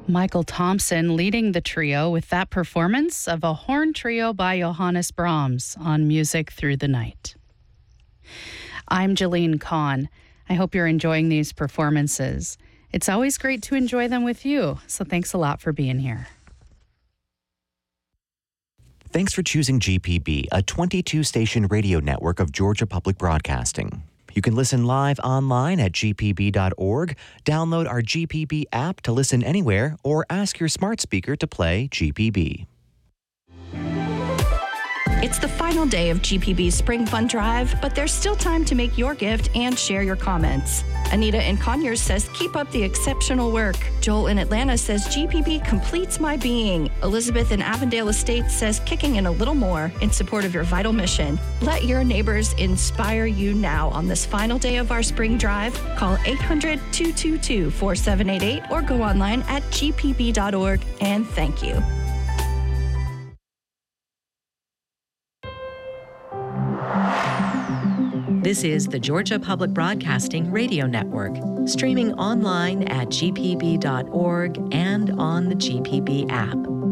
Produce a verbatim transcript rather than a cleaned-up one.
Michael Thompson leading the trio with that performance of a horn trio by Johannes Brahms on Music Through the Night. I'm Jolene Kahn. I hope you're enjoying these performances. It's always great to enjoy them with you, so thanks a lot for being here. Thanks for choosing G P B, a twenty-two station radio network of Georgia Public Broadcasting. You can listen live online at g p b dot org, download our G P B app to listen anywhere, or ask your smart speaker to play G P B. It's the final day of G P B's Spring Fun Drive, but there's still time to make your gift and share your comments. Anita in Conyers says, keep up the exceptional work. Joel in Atlanta says, G P B completes my being. Elizabeth in Avondale Estates says, kicking in a little more in support of your vital mission. Let your neighbors inspire you now on this final day of our Spring Drive. Call eight hundred, two two two, four seven eight eight or go online at g p b dot org, and thank you. This is the Georgia Public Broadcasting Radio Network, streaming online at g p b dot org and on the G P B app.